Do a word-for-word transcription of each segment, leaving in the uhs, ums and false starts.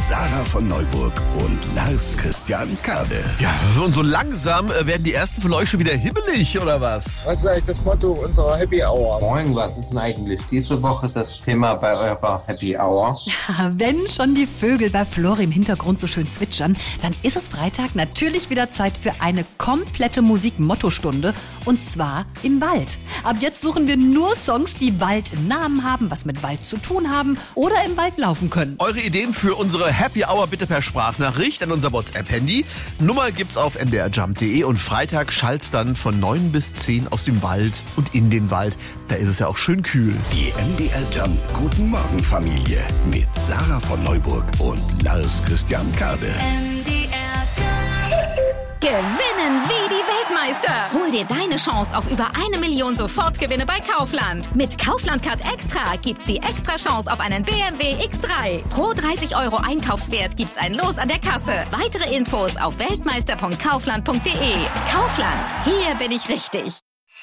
Sarah von Neuburg und Lars Christian Kade. Ja, und so langsam äh, werden die ersten von euch schon wieder hibbelig, oder was? Was ist eigentlich das Motto unserer Happy Hour? Moin, was ist denn eigentlich diese Woche das Thema bei eurer Happy Hour? Ja, wenn schon die Vögel bei Flori im Hintergrund so schön zwitschern, dann ist es Freitag natürlich wieder Zeit für eine komplette Musik-Motto-Stunde, und zwar im Wald. Ab jetzt suchen wir nur Songs, die Wald im Namen haben, was mit Wald zu tun haben oder im Wald laufen können. Eure Ideen für unsere Happy Hour bitte per Sprachnachricht an unser WhatsApp-Handy. Nummer gibt's auf m d r jump punkt d e und Freitag schallt's dann von neun bis zehn aus dem Wald und in den Wald. Da ist es ja auch schön kühl. Die M D R Jump Guten Morgen Familie mit Sarah von Neuburg und Lars Christian Kade. M D R Jump. Gewinnen wie die Weltmeister. Hol dir deine Chance auf über eine Million Sofortgewinne bei Kaufland. Mit Kaufland Card Extra gibt's die extra Chance auf einen B M W X drei. Pro dreißig Euro Einkaufswert gibt's ein Los an der Kasse. Weitere Infos auf weltmeister punkt kaufland punkt d e. Kaufland, hier bin ich richtig.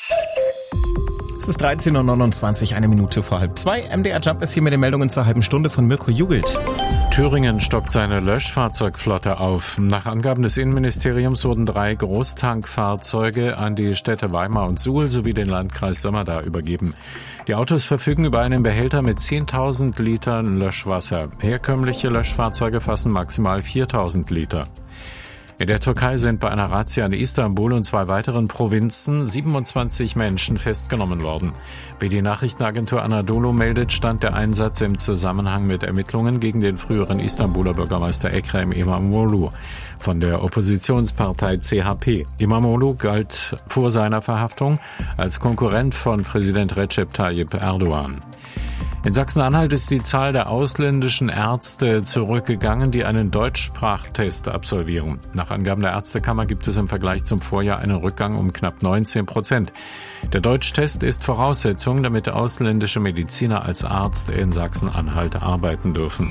Es ist dreizehn Uhr neunundzwanzig, eine Minute vor halb zwei. M D R Jump ist hier mit den Meldungen zur halben Stunde von Mirko Jugelt. Thüringen stockt seine Löschfahrzeugflotte auf. Nach Angaben des Innenministeriums wurden drei Großtankfahrzeuge an die Städte Weimar und Suhl sowie den Landkreis Sömmerda übergeben. Die Autos verfügen über einen Behälter mit zehntausend Litern Löschwasser. Herkömmliche Löschfahrzeuge fassen maximal viertausend Liter. In der Türkei sind bei einer Razzia in Istanbul und zwei weiteren Provinzen siebenundzwanzig Menschen festgenommen worden. Wie die Nachrichtenagentur Anadolu meldet, stand der Einsatz im Zusammenhang mit Ermittlungen gegen den früheren Istanbuler Bürgermeister Ekrem İmamoğlu von der Oppositionspartei C H P. İmamoğlu galt vor seiner Verhaftung als Konkurrent von Präsident Recep Tayyip Erdogan. In Sachsen-Anhalt ist die Zahl der ausländischen Ärzte zurückgegangen, die einen Deutschsprachtest absolvieren. Nach Angaben der Ärztekammer gibt es im Vergleich zum Vorjahr einen Rückgang um knapp neunzehn Prozent. Der Deutschtest ist Voraussetzung, damit ausländische Mediziner als Arzt in Sachsen-Anhalt arbeiten dürfen.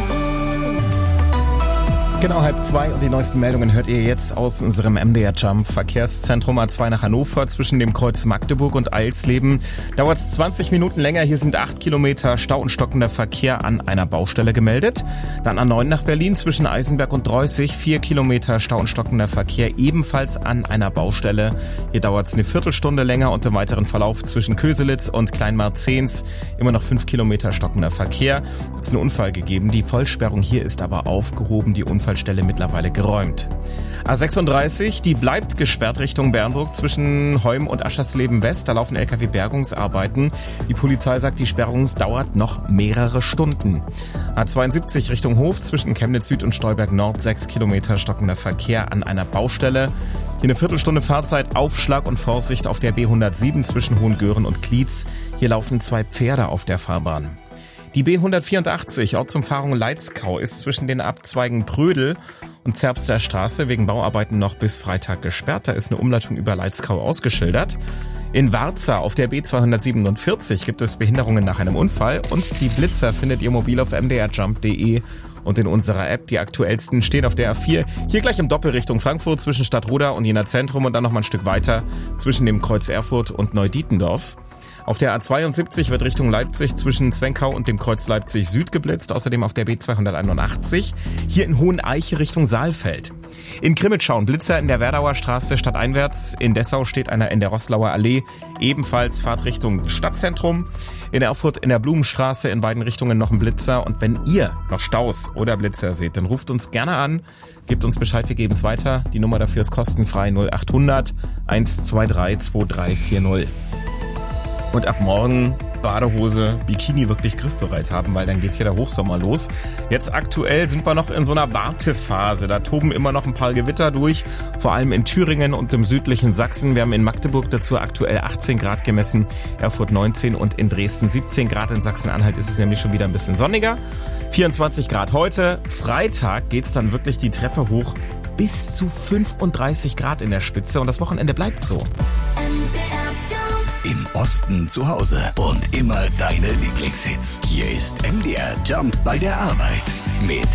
Genau, halb zwei, und die neuesten Meldungen hört ihr jetzt aus unserem M D R Jump Verkehrszentrum A zwei nach Hannover zwischen dem Kreuz Magdeburg und Eilsleben. Dauert es zwanzig Minuten länger. Hier sind acht Kilometer Stau und stockender Verkehr an einer Baustelle gemeldet. Dann A neun nach Berlin zwischen Eisenberg und Dreußig. vier Kilometer Stau und stockender Verkehr ebenfalls an einer Baustelle. Hier dauert es eine Viertelstunde länger, und im weiteren Verlauf zwischen Köselitz und Kleinmarzens immer noch fünf Kilometer stockender Verkehr. Es ist einen Unfall gegeben. Die Vollsperrung hier ist aber aufgehoben. Die Unfall Stelle mittlerweile geräumt. A sechsunddreißig, die bleibt gesperrt Richtung Bernburg zwischen Heum und Aschersleben West. Da laufen L K W-Bergungsarbeiten. Die Polizei sagt, die Sperrung dauert noch mehrere Stunden. A zweiundsiebzig Richtung Hof zwischen Chemnitz Süd und Stolberg Nord, sechs Kilometer stockender Verkehr an einer Baustelle. Hier eine Viertelstunde Fahrzeit, Aufschlag und Vorsicht auf der B hundertsieben zwischen Hohengören und Klietz. Hier laufen zwei Pferde auf der Fahrbahn. Die B hundertvierundachtzig, Ortsumfahrung Leitzkau, ist zwischen den Abzweigen Prödel und Zerbster Straße wegen Bauarbeiten noch bis Freitag gesperrt. Da ist eine Umleitung über Leitzkau ausgeschildert. In Warza auf der B zweihundertsiebenundvierzig gibt es Behinderungen nach einem Unfall, und die Blitzer findet ihr mobil auf m d r jump punkt d e und in unserer App. Die aktuellsten stehen auf der A vier, hier gleich im Doppelrichtung Frankfurt zwischen Stadtroda und Jena Zentrum und dann noch mal ein Stück weiter zwischen dem Kreuz Erfurt und Neudietendorf. Auf der A zweiundsiebzig wird Richtung Leipzig zwischen Zwenkau und dem Kreuz Leipzig Süd geblitzt. Außerdem auf der B zweihunderteinundachtzig, hier in Hoheneiche Richtung Saalfeld. In Krimitschau Blitzer in der Werdauer Straße stadteinwärts. In Dessau steht einer in der Roßlauer Allee. Ebenfalls Fahrt Richtung Stadtzentrum. In Erfurt in der Blumenstraße in beiden Richtungen noch ein Blitzer. Und wenn ihr noch Staus oder Blitzer seht, dann ruft uns gerne an. Gebt uns Bescheid, wir geben es weiter. Die Nummer dafür ist kostenfrei null achthundert eins zwei drei zwei drei vier null. Und ab morgen Badehose, Bikini wirklich griffbereit haben, weil dann geht hier der Hochsommer los. Jetzt aktuell sind wir noch in so einer Wartephase. Da toben immer noch ein paar Gewitter durch, vor allem in Thüringen und im südlichen Sachsen. Wir haben in Magdeburg dazu aktuell achtzehn Grad gemessen, Erfurt neunzehn und in Dresden siebzehn Grad. In Sachsen-Anhalt ist es nämlich schon wieder ein bisschen sonniger. vierundzwanzig Grad heute. Freitag geht's dann wirklich die Treppe hoch bis zu fünfunddreißig Grad in der Spitze, und das Wochenende bleibt so. Im Osten zu Hause und immer deine Lieblingshits. Hier ist M D R Jump bei der Arbeit mit